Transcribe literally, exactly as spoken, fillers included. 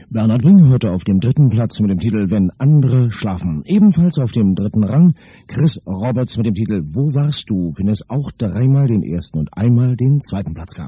Bernhard Bring hörte auf dem dritten Platz mit dem Titel Wenn andere schlafen. Ebenfalls auf dem dritten Rang Chris Roberts mit dem Titel Wo warst du, wenn es auch dreimal den ersten und einmal den zweiten Platz gab.